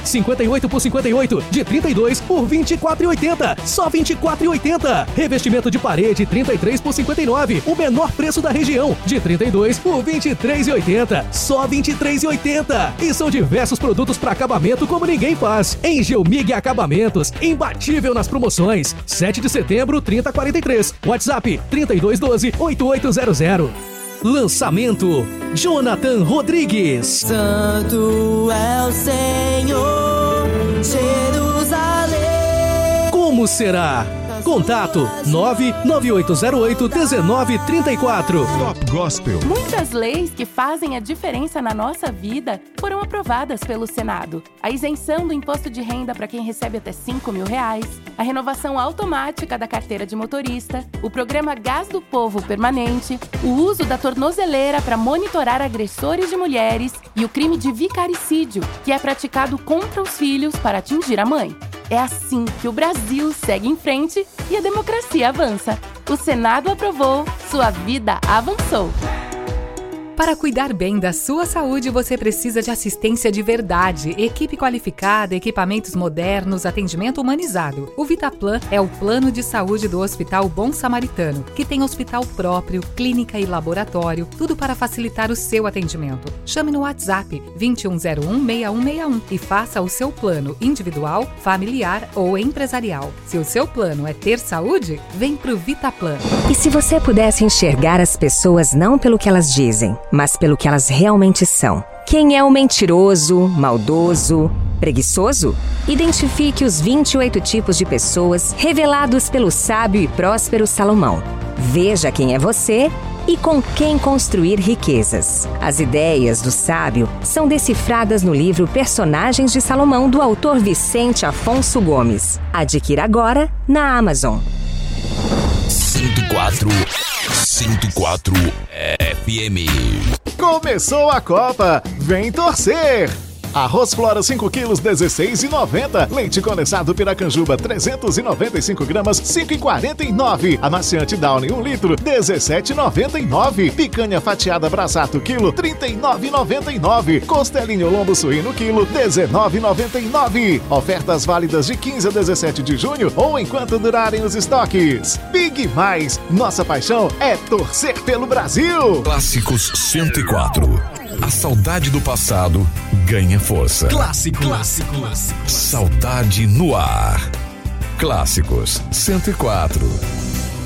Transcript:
58 por 58, de 32 por 24,80. Só 24,80. Revestimento de parede 33 por 59, o menor preço da região, de 32 por 23,80. Só 23,80. E são diversos produtos para acabamento como ninguém faz. Em Geomig Acabamentos, imbatível nas promoções. 7 de setembro, 3043. WhatsApp 3212-8800. Lançamento Jonathan Rodrigues. Santo é o Senhor, Jerusalém. Como será? Contato 99808-1934. Top Gospel. Muitas leis que fazem a diferença na nossa vida foram aprovadas pelo Senado. A isenção do imposto de renda para quem recebe até R$5.000, a renovação automática da carteira de motorista, o programa Gás do Povo Permanente, o uso da tornozeleira para monitorar agressores de mulheres e o crime de vicaricídio, que é praticado contra os filhos para atingir a mãe. É assim que o Brasil segue em frente e a democracia avança. O Senado aprovou, sua vida avançou. Para cuidar bem da sua saúde, você precisa de assistência de verdade, equipe qualificada, equipamentos modernos, atendimento humanizado. O Vitaplan é o plano de saúde do Hospital Bom Samaritano, que tem hospital próprio, clínica e laboratório, tudo para facilitar o seu atendimento. Chame no WhatsApp 2101-6161 e faça o seu plano individual, familiar ou empresarial. Se o seu plano é ter saúde, vem pro Vitaplan. E se você pudesse enxergar as pessoas não pelo que elas dizem, mas pelo que elas realmente são? Quem é o mentiroso, maldoso, preguiçoso? Identifique os 28 tipos de pessoas revelados pelo sábio e próspero Salomão. Veja quem é você e com quem construir riquezas. As ideias do sábio são decifradas no livro Personagens de Salomão, do autor Vicente Afonso Gomes. Adquira agora na Amazon. 104 FM. Começou a Copa, vem torcer! Arroz Flora 5 quilos, R$16,90. Leite condensado Piracanjuba, 395 gramas, R$5,49. Amaciante Downy, 1 litro, R$17,99. Picanha fatiada Brasato, quilo, R$39,99. Costelinho lombo suíno, quilo, R$19,99. Ofertas válidas de 15 a 17 de junho ou enquanto durarem os estoques. Big Mais, nossa paixão é torcer pelo Brasil. Clássicos 104. A saudade do passado ganha força. Clássicos. Saudade no ar. Clássicos 104.